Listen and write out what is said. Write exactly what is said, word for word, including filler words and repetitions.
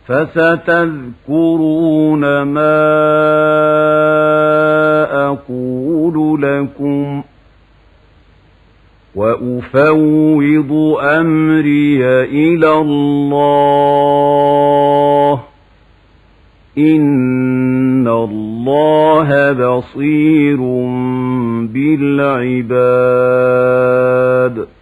فستذكرون ما أقول لكم وأفوض أمري إلى الله إن الله بصير بالعباد